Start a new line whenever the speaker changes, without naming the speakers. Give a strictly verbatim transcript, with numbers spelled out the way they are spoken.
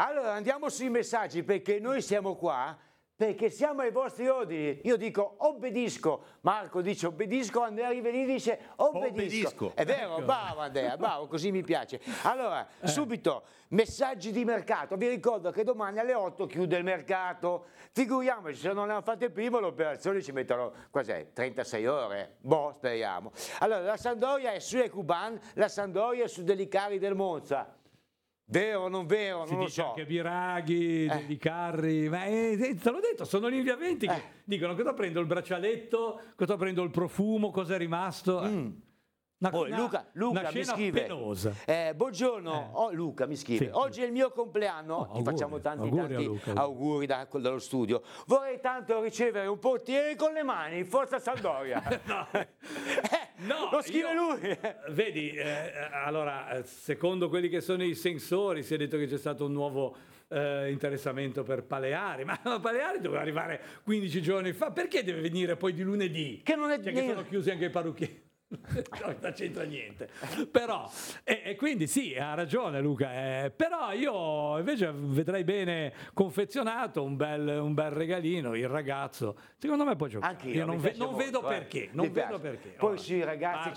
Allora andiamo sui messaggi, perché noi siamo qua perché siamo ai vostri ordini. Io dico obbedisco, Marco dice obbedisco, Andrea Rivelli dice obbedisco.
Obbedisco.
È vero,
Ecco.
bravo Andrea, bravo, così mi piace. Allora, eh. subito, messaggi di mercato. Vi ricordo che domani alle otto chiude il mercato. Figuriamoci, se non hanno fatto il primo, l'operazione ci mettono, cos'è, trentasei ore? Boh, speriamo. Allora, la Sampdoria è su Ekuban, la Sampdoria è su Delicari del Monza. Vero o non vero?
Si
non lo
dice
so.
anche Biraghi,
Eh.
Di Carri, ma eh, te l'ho detto, sono gli inviamenti che
Eh.
dicono cosa prendo il braccialetto, cosa prendo il profumo, cosa è rimasto.
Mm.
Una,
Poi
una-
Luca, Luca
una
mi
scena
scrive,
penosa.
eh, buongiorno,
Eh.
oh, Luca mi scrive,
Sì.
oggi è il mio compleanno,
Oh,
ti
auguri,
facciamo tanti
auguri a
tanti
Luca, auguri.
auguri da, dallo studio, vorrei tanto ricevere un portiere con le mani, forza Sampdoria.
No.
Eh,
No,
lo scrive
io-
lui.
Vedi, eh, allora, eh, secondo quelli che sono i sensori, si è detto che c'è stato un nuovo eh, interessamento per Paleari, ma Paleari doveva arrivare quindici giorni fa, perché deve venire poi di lunedì?
Che non è
Cioè, che sono chiusi anche i parrucchieri. No, non c'entra niente, però e, e quindi sì, ha ragione Luca, eh, però io invece vedrei bene confezionato un bel, un bel regalino, il ragazzo secondo me può giocare.
Anche io,
non,
mi
ve-
piace
non
molto,
vedo
eh.
perché,
Mi
non
piace.
vedo perché.
Poi
Ora,
sui ragazzi
parte